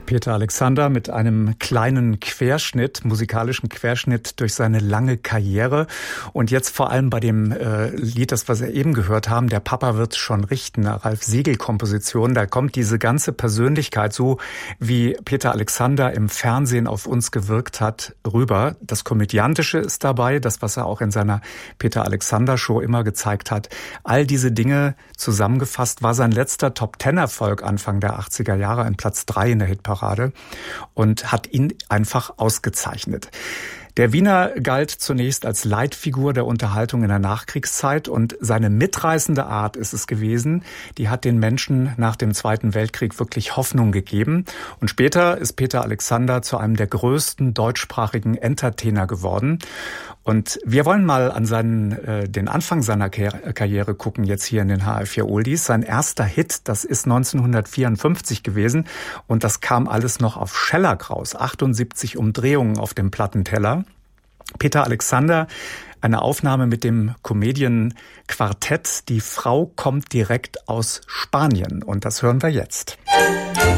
Peter Alexander mit einem kleinen Querschnitt, musikalischen Querschnitt durch seine lange Karriere. Und jetzt vor allem bei dem Lied, das wir eben gehört haben, Der Papa wird schon richten, eine Ralf Siegel-Komposition. Da kommt diese ganze Persönlichkeit, so wie Peter Alexander im Fernsehen auf uns gewirkt hat, rüber. Das Komödiantische ist dabei, das, was er auch in seiner Peter Alexander-Show immer gezeigt hat. All diese Dinge zusammengefasst war sein letzter Top-10-Erfolg Anfang der 80er Jahre, ein Platz 3 in der Hitparade und hat ihn einfach ausgezeichnet. Der Wiener galt zunächst als Leitfigur der Unterhaltung in der Nachkriegszeit und seine mitreißende Art ist es gewesen, die hat den Menschen nach dem Zweiten Weltkrieg wirklich Hoffnung gegeben. Und später ist Peter Alexander zu einem der größten deutschsprachigen Entertainer geworden. Und wir wollen mal an den Anfang seiner Karriere gucken, jetzt hier in den HR4 Oldies. Sein erster Hit, das ist 1954 gewesen und das kam alles noch auf Schellack raus. 78 Umdrehungen auf dem Plattenteller. Peter Alexander, eine Aufnahme mit dem Comedian-Quartett Die Frau kommt direkt aus Spanien und das hören wir jetzt.